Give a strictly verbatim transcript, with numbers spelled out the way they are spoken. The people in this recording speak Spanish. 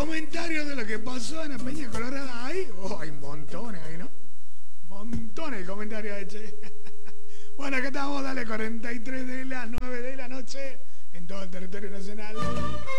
comentarios de lo que pasó en la Peña Colorada ahí. Oh, hay montones ahí, ¿no? Montones de comentarios hechos. Bueno, acá estamos, dale, cuarenta y tres de las nueve de la noche en todo el territorio nacional.